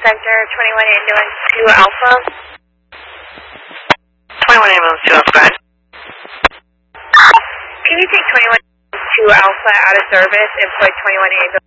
Center, 21 Ambulance 2 Alpha. 21 Ambulance 2 Alpha, go ahead. Can you take 21 2 Alpha out of service and put 21 Ambulance